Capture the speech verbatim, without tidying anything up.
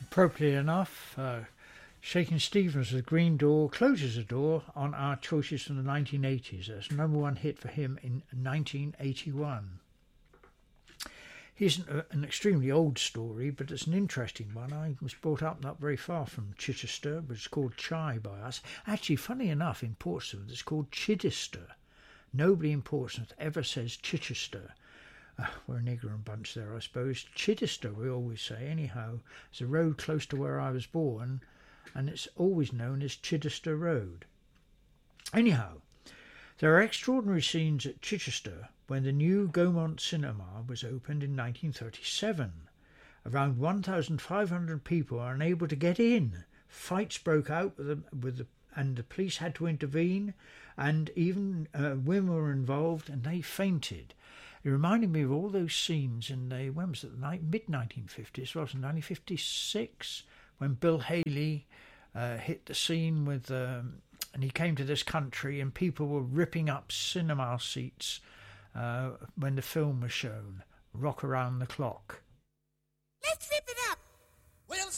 Appropriately enough, uh, Shakin' Stevens with Green Door closes the door on our choices from the nineteen eighties. That's number one hit for him in nineteen eighty-one. Here's an, an extremely old story, but it's an interesting one. I was brought up not very far from Chichester, but it's called Chai by us. Actually, funny enough, in Portsmouth it's called Chichester. Nobody in Portsmouth ever says Chichester. Uh, we're an ignorant bunch there, I suppose. Chichester, we always say. Anyhow, it's a road close to where I was born, and it's always known as Chichester Road. Anyhow, there are extraordinary scenes at Chichester when the new Gaumont Cinema was opened in nineteen thirty-seven. Around one thousand five hundred people are unable to get in. Fights broke out with the, with the, and the police had to intervene, and even uh, women were involved, and they fainted. It reminded me of all those scenes in the, when was it, the mid nineteen fifties, wasn't it, nineteen fifty-six, when Bill Haley uh, hit the scene with, um, and he came to this country and people were ripping up cinema seats uh, when the film was shown, Rock Around the Clock. Let's rip it up. Well,